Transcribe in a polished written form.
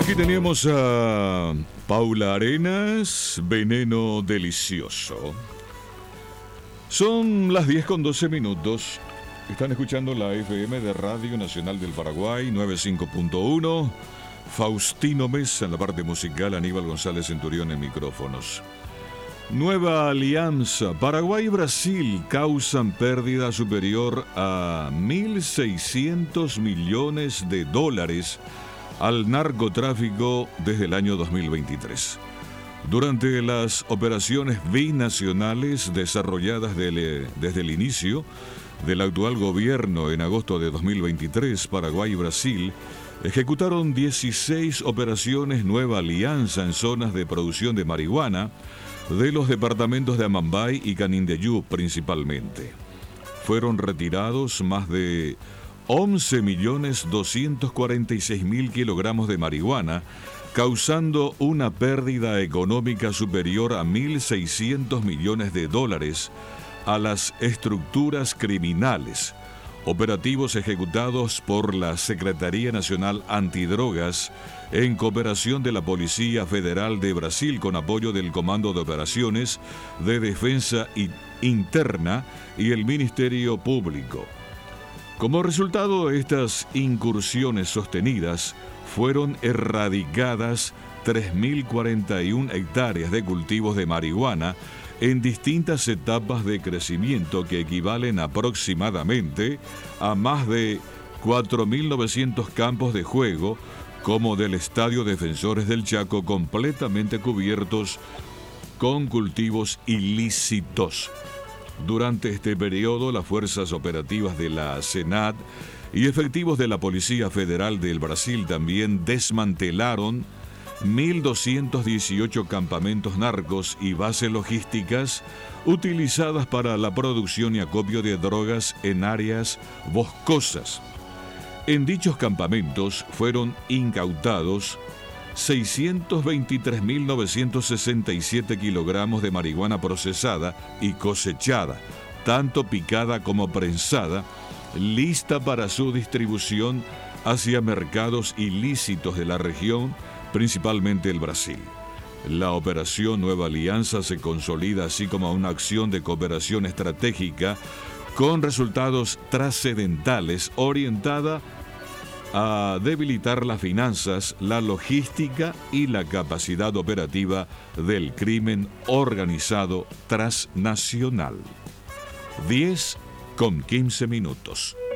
Aquí teníamos a Paula Arenas, Veneno Delicioso. Son las 10:12. Están escuchando la FM de Radio Nacional del Paraguay, 95.1. Faustino Mesa en la parte musical, Aníbal González Centurión en micrófonos. Nueva alianza. Paraguay y Brasil causan pérdida superior a 1.600 millones de dólares al narcotráfico desde el año 2023. Durante las operaciones binacionales desarrolladas desde el inicio del actual gobierno en agosto de 2023, Paraguay y Brasil ejecutaron 16 operaciones Nueva Alianza en zonas de producción de marihuana de los departamentos de Amambay y Canindeyú principalmente. Fueron retirados más de 11.246.000 kilogramos de marihuana, causando una pérdida económica superior a 1.600 millones de dólares a las estructuras criminales. Operativos ejecutados por la Secretaría Nacional Antidrogas en cooperación de la Policía Federal de Brasil con apoyo del Comando de Operaciones de Defensa Interna y el Ministerio Público. Como resultado de estas incursiones sostenidas, fueron erradicadas 3.041 hectáreas de cultivos de marihuana en distintas etapas de crecimiento que equivalen aproximadamente a más de 4.900 campos de juego, como del Estadio Defensores del Chaco, completamente cubiertos con cultivos ilícitos. Durante este periodo, las fuerzas operativas de la SENAT y efectivos de la Policía Federal del Brasil también desmantelaron 1.218 campamentos narcos y bases logísticas utilizadas para la producción y acopio de drogas en áreas boscosas. En dichos campamentos fueron incautados 623.967 kilogramos de marihuana procesada y cosechada, tanto picada como prensada, lista para su distribución hacia mercados ilícitos de la región, principalmente el Brasil. La operación Nueva Alianza se consolida así como una acción de cooperación estratégica con resultados trascendentales orientada a debilitar las finanzas, la logística y la capacidad operativa del crimen organizado transnacional. 10:15.